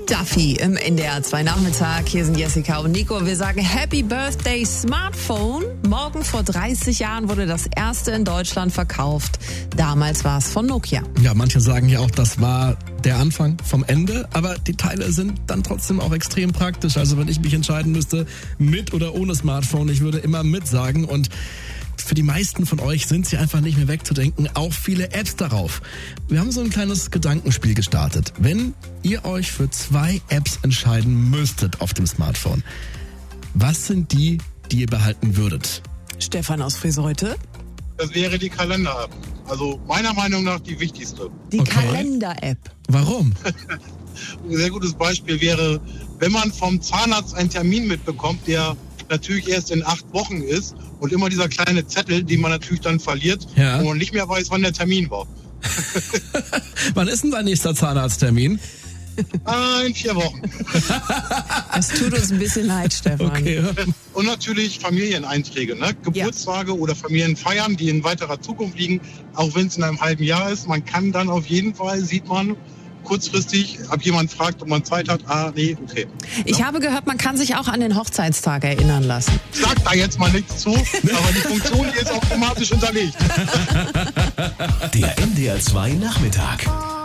Duffy im NDR 2 Nachmittag. Hier sind Jessica und Nico. Wir sagen Happy Birthday Smartphone. Morgen vor 30 Jahren wurde das erste in Deutschland verkauft. Damals war es von Nokia. Ja, manche sagen ja auch, das war der Anfang vom Ende, aber die Teile sind dann trotzdem auch extrem praktisch. Also wenn ich mich entscheiden müsste, mit oder ohne Smartphone, ich würde immer mit sagen. Und für die meisten von euch sind sie einfach nicht mehr wegzudenken. Auch viele Apps darauf. Wir haben so ein kleines Gedankenspiel gestartet. Wenn ihr euch für 2 Apps entscheiden müsstet auf dem Smartphone, was sind die ihr behalten würdet? Stefan aus Friseute. Das wäre die Kalender-App. Also meiner Meinung nach die wichtigste. Die Kalender-App. Warum? Ein sehr gutes Beispiel wäre, wenn man vom Zahnarzt einen Termin mitbekommt, der natürlich erst in 8 Wochen ist und immer dieser kleine Zettel, den man natürlich dann verliert, wo man nicht mehr weiß, wann der Termin war. Wann ist denn dein nächster Zahnarzttermin? In 4 Wochen. Das tut uns ein bisschen leid, Stefan. Okay. Und natürlich Familieneinträge, ne? Geburtstage oder Familienfeiern, die in weiterer Zukunft liegen, auch wenn es in einem halben Jahr ist. Man kann dann auf jeden Fall, sieht man, kurzfristig, ob jemand fragt, ob man Zeit hat, okay. Ich habe gehört, man kann sich auch an den Hochzeitstag erinnern lassen. Sag da jetzt mal nichts zu, aber die Funktion hier ist automatisch hinterlegt. Der NDR 2 Nachmittag.